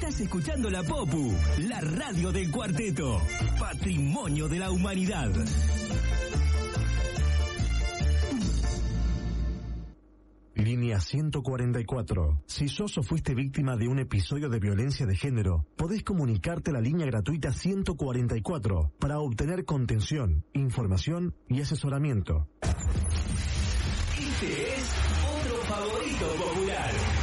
Estás escuchando La Popu, la radio del cuarteto, patrimonio de la humanidad. Línea 144. Si sos o fuiste víctima de un episodio de violencia de género, podés comunicarte a la línea gratuita 144 para obtener contención, información y asesoramiento. Este es otro favorito popular.